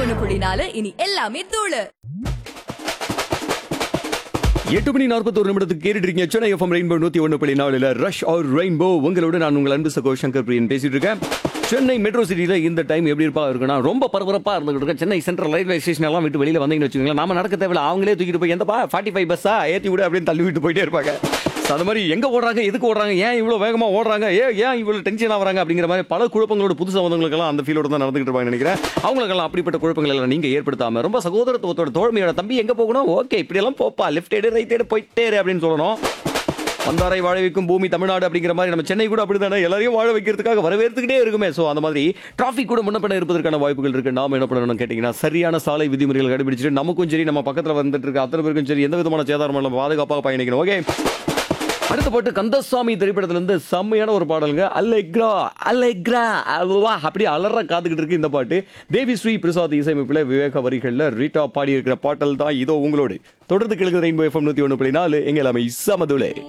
101.4 இனி எல்லாமே தூளு. 8:41 கேட்டுட்டு இருக்கீங்க. Chennai FM rainbow 101.4 rush R rainbow. உங்களோட நான் உங்கள் அன்பு சகோ சங்கர் பிரியன் பேசிட்டு இருக்கேன். சென்னை மெட்ரோ சிட்டியில இந்த டைம் எப்படி இருக்குன்னா ரொம்ப பரபரப்பா இருந்துகிட்டு இருக்கேன். சென்னை சென்ட்ரல் ரயில்வே ஸ்டேஷன் எல்லாம் விட்டு வெளியில வந்தீங்கன்னு வச்சுக்கோங்களேன், நாம நடக்க தேவையில்ல, அவங்களே தூக்கிட்டு போய் எந்தப்பா 45 பஸ்ஸா ஏற்றி விடு அப்படின்னு தள்ளி விட்டு போயிட்டே இருப்பாங்க. அது மாதிரி எங்க ஓடுறாங்க, எதுக்கு ஓடுறாங்க, ஏன் இவ்வளவு வேகமா ஓடுறாங்க, ஏன் இவ்வளவு டென்ஷன் ஆகுறாங்க அப்படிங்கிற மாதிரி பல குழப்பங்களோட புதுசு வந்தவங்களுக்கெல்லாம் அந்த ஃபீலோட தான் நடந்துகிட்டு இருப்பாங்க நினைக்கிறேன். அவங்களுக்கெல்லாம் அப்படிப்பட்ட குழப்பங்கள் எல்லாம் நீங்க ஏற்படுத்தாம ரொம்ப சகோதரத்துவத்தோட தோழமையோட தம்பி எங்க போகணும், ஓகே இப்படி எல்லாம் போப்பா, லெஃப்ட் எடு ரைட் எடு போயிட்டே அப்படின்னு சொல்லணும். வந்தாரை வாழ வைக்கும் பூமி தமிழ்நாடு அப்படிங்கிற மாதிரி நம்ம சென்னை கூட அப்படிதானே, எல்லாரையும் வாழ வைக்கிறதுக்காக வரவேற்றுக்கிட்டே இருக்குமே. ஸோ அந்த மாதிரி டிராஃபிக் கூட முன்னப்பண்ண இருப்பதற்கான வாய்ப்புகள் இருக்கு. நாம என்ன பண்ணணும்னு கேட்டீங்கன்னா, சரியான சாலை விதிமுறைகள் கடைபிடிச்சிட்டு நமக்கும் சரி நம்ம பக்கத்தில் வந்துட்டு இருக்க அத்தனை பேருக்கும் சரி எந்த விதமான சேதாரம் நம்ம பாதுகாப்பாக பயணிக்கணும். ஓகே, அடுத்த பாட்டு கந்தசாமி திரைப்படத்திலிருந்து செம்மையான ஒரு பாடலுங்க. அல்லெக்ரா அல்லெக்ரா அல்வா அப்படி அலற காத்துக்கிட்டு இருக்கு இந்த பாட்டு. தேவி ஸ்ரீ பிரசாத் இசையமைப்பில் விவேக வரிகளில் ரீட்டா பாடி இருக்கிற பாட்டல் தான் இதோ உங்களோடு தொடர்ந்து கேளுங்க. ரெயின்போ எஃப்எம் 101.4 எங்க எல்லாமே சமதுளே.